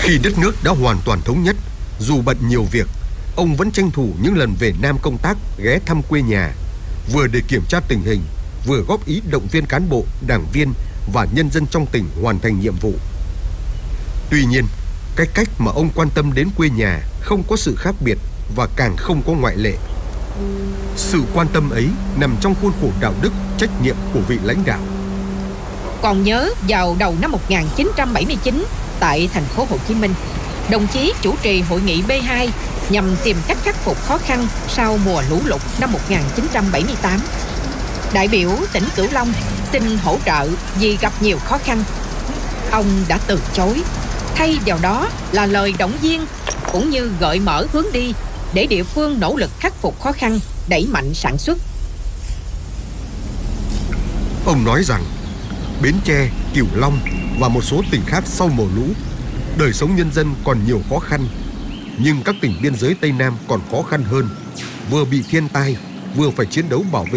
Khi đất nước đã hoàn toàn thống nhất, dù bận nhiều việc, ông vẫn tranh thủ những lần về Nam công tác ghé thăm quê nhà, vừa để kiểm tra tình hình, vừa góp ý động viên cán bộ, đảng viên và nhân dân trong tỉnh hoàn thành nhiệm vụ. Tuy nhiên, cái cách mà ông quan tâm đến quê nhà không có sự khác biệt và càng không có ngoại lệ. Sự quan tâm ấy nằm trong khuôn khổ đạo đức, trách nhiệm của vị lãnh đạo. Còn nhớ vào đầu năm 1979 tại thành phố Hồ Chí Minh, đồng chí chủ trì hội nghị B2 nhằm tìm cách khắc phục khó khăn sau mùa lũ lụt năm 1978. Đại biểu tỉnh Cửu Long xin hỗ trợ vì gặp nhiều khó khăn. Ông đã từ chối, thay vào đó là lời động viên cũng như gợi mở hướng đi để địa phương nỗ lực khắc phục khó khăn, đẩy mạnh sản xuất. Ông nói rằng Bến Tre, Cửu Long và một số tỉnh khác sau mùa lũ, đời sống nhân dân còn nhiều khó khăn, nhưng các tỉnh biên giới Tây Nam còn khó khăn hơn, vừa bị thiên tai, vừa phải chiến đấu bảo vệ